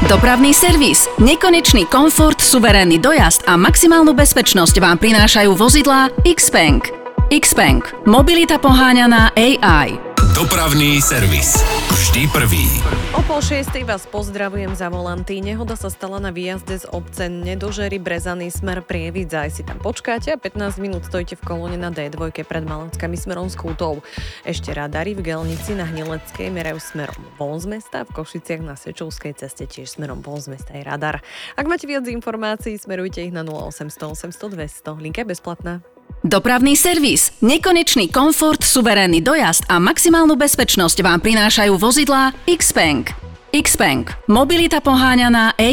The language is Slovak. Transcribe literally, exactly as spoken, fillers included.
Dopravný servis, nekonečný komfort, suverénny dojazd a maximálnu bezpečnosť vám prinášajú vozidlá Xpeng. Xpeng. Mobilita poháňaná á í. Dopravný servis. Vždy prvý. O pol šiestej vás pozdravujem za volanty. Nehoda sa stala na výjazde z obce Nedožery Brezaný smer Prievidza. Aj si tam počkáte a pätnásť minút stojíte v kolóne na dé dva pred Malackami smerom z Kútov. Ešte radary v Gelnici na Hnileckej merajú smerom von z mesta. V Košiciach na Sečovskej ceste tiež smerom von z mesta je radar. Ak máte viac informácií, smerujte ich na nula osemsto osemsto dvesto. Linka je bezplatná. Dopravný servis, nekonečný komfort, suverénny dojazd a maximálnu bezpečnosť vám prinášajú vozidlá Xpeng. Xpeng. Mobilita poháňaná á